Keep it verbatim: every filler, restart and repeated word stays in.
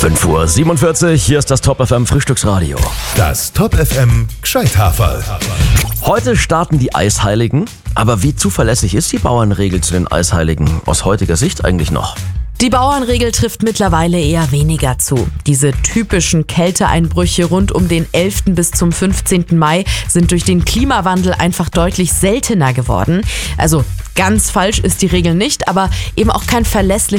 fünf Uhr siebenundvierzig, hier ist das Top F M Frühstücksradio. Das Top F M Gescheithaferl. Heute starten die Eisheiligen. Aber wie zuverlässig ist die Bauernregel zu den Eisheiligen aus heutiger Sicht eigentlich noch? Die Bauernregel trifft mittlerweile eher weniger zu. Diese typischen Kälteeinbrüche rund um den elften bis zum fünfzehnten Mai sind durch den Klimawandel einfach deutlich seltener geworden. Also ganz falsch ist die Regel nicht, aber eben auch kein verlässlicher